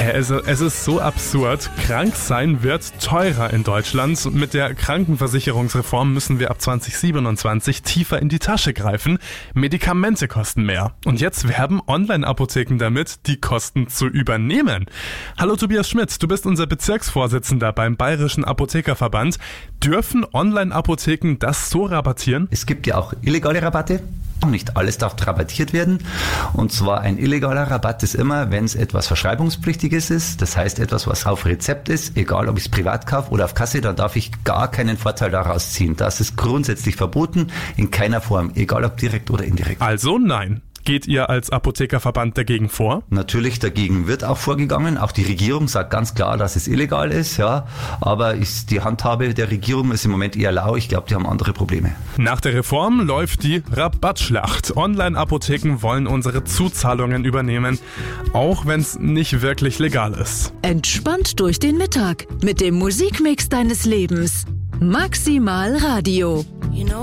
Also, es ist so absurd. Krank sein wird teurer in Deutschland. Mit der Krankenversicherungsreform müssen wir ab 2027 tiefer in die Tasche greifen. Medikamente kosten mehr. Und jetzt werben Online-Apotheken damit, die Kosten zu übernehmen. Hallo Tobias Schmidt, du bist unser Bezirksvorsitzender beim Bayerischen Apothekerverband. Dürfen Online-Apotheken das so rabattieren? Es gibt ja auch illegale Rabatte. Nicht alles darf rabattiert werden. Und zwar ein illegaler Rabatt ist immer, wenn es etwas Verschreibungspflichtiges ist. Das heißt etwas, was auf Rezept ist, egal ob ich es privat kaufe oder auf Kasse, dann darf ich gar keinen Vorteil daraus ziehen. Das ist grundsätzlich verboten, in keiner Form, egal ob direkt oder indirekt. Also nein. Geht ihr als Apothekerverband dagegen vor? Natürlich, dagegen wird auch vorgegangen. Auch die Regierung sagt ganz klar, dass es illegal ist, ja. Aber die Handhabe der Regierung ist im Moment eher lau. Ich glaube, die haben andere Probleme. Nach der Reform läuft die Rabattschlacht. Online-Apotheken wollen unsere Zuzahlungen übernehmen, auch wenn es nicht wirklich legal ist. Entspannt durch den Mittag mit dem Musikmix deines Lebens. Maximal Radio.